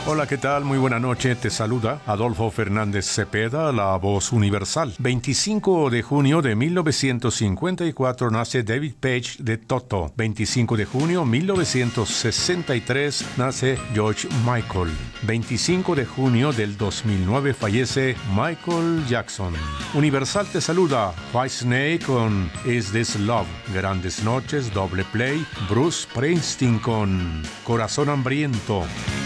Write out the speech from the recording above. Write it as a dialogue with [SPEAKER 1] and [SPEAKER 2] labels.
[SPEAKER 1] Hola, ¿qué tal? Muy buena noche. Te saluda Adolfo Fernández Cepeda, la voz universal. 25 de junio de 1954 nace David Page de Toto. 25 de junio 1963 nace George Michael. 25 de junio del 2009 fallece Michael Jackson. Universal te saluda Whitesnake con Is This Love. Grandes noches, doble play. Bruce Springsteen con Corazón Hambriento.